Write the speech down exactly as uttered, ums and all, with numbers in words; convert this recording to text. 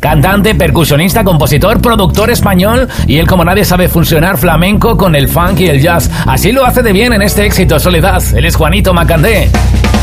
cantante, percusionista, compositor, productor español, y él como nadie sabe fusionar flamenco con el funk y el jazz. Así lo hace de bien en este éxito, Soledad. Él es Juanito Macandé.